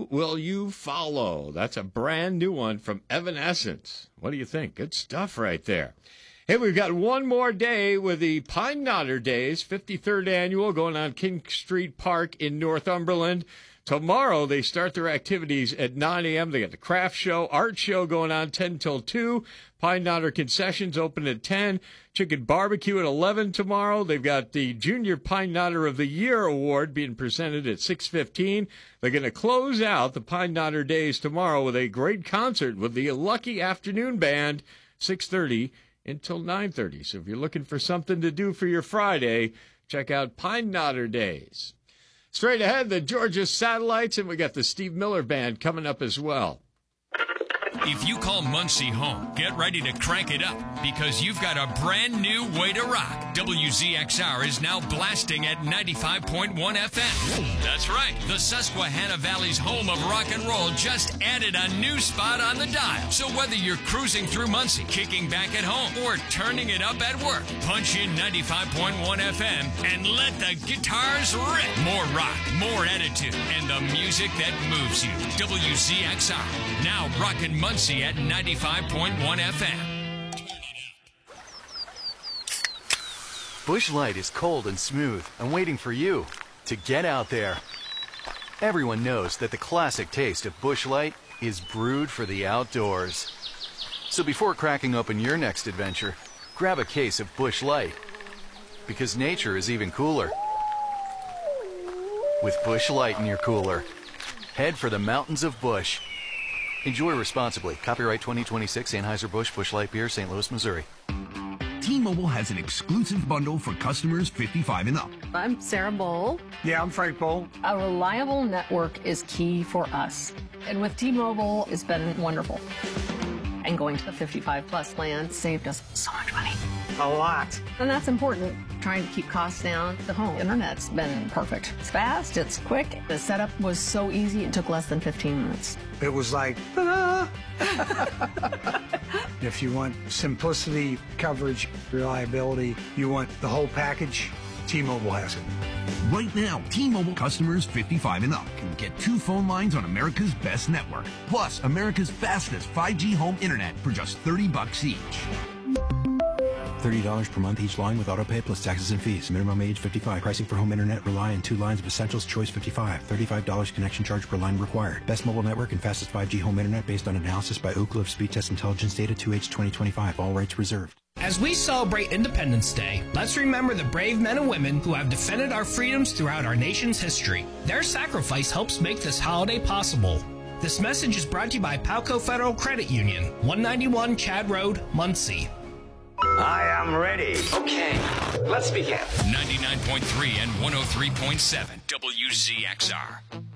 Who Will You Follow? That's a brand new one from Evanescence. What do you think? Good stuff right there. Hey, we've got one more day with the Pine Knotter Days, 53rd annual, going on King Street Park in Northumberland. Tomorrow, they start their activities at 9 a.m. They got the craft show, art show going on 10 till 2. Pine Knotter concessions open at 10. Chicken barbecue at 11 tomorrow. They've got the Junior Pine Knotter of the Year award being presented at 6:15. They're going to close out the Pine Knotter Days tomorrow with a great concert with the Lucky Afternoon Band, 6:30 until 9:30. So if you're looking for something to do for your Friday, check out Pine Knotter Days. Straight ahead, the Georgia Satellites, and we got the Steve Miller Band coming up as well. If you call Muncie home, get ready to crank it up because you've got a brand new way to rock. WZXR is now blasting at 95.1 FM. That's right. The Susquehanna Valley's home of rock and roll just added a new spot on the dial. So whether you're cruising through Muncie, kicking back at home, or turning it up at work, punch in 95.1 FM and let the guitars rip. More rock, more attitude, and the music that moves you. WZXR, now rockin' Muncie at 95.1 FM. Busch Light is cold and smooth and waiting for you to get out there. Everyone knows that the classic taste of Busch Light is brewed for the outdoors. So before cracking open your next adventure, grab a case of Busch Light. Because nature is even cooler with Busch Light in your cooler. Head for the mountains of Busch. Enjoy responsibly. Copyright 2026 Anheuser-Busch Busch Light Beer, St. Louis, Missouri. T-Mobile has an exclusive bundle for customers 55 and up. I'm Sarah Bowl. Yeah, I'm Frank Bowl. A reliable network is key for us. And with T-Mobile, it's been wonderful. And going to the 55-plus plan saved us so much money. A lot. And that's important. Trying to keep costs down. The home internet's been perfect. It's fast, it's quick. The setup was so easy, it took less than 15 minutes. It was like, ta-da! If you want simplicity, coverage, reliability, you want the whole package, T-Mobile has it. Right now, T-Mobile customers 55 and up can get 2 phone lines on America's best network, plus America's fastest 5G home internet for just $30 each. $30 per month each line with autopay plus taxes and fees. Minimum age 55. Pricing for home internet rely on 2 lines of Essentials Choice 55. $35 connection charge per line required. Best mobile network and fastest 5G home internet based on analysis by Oak Cliff Speed Test Intelligence data 2H 2025. All rights reserved. As we celebrate Independence Day, let's remember the brave men and women who have defended our freedoms throughout our nation's history. Their sacrifice helps make this holiday possible. This message is brought to you by Palco Federal Credit Union, 191 Chad Road, Muncie. I am ready. Okay, let's begin. 99.3 and 103.7 WZXR.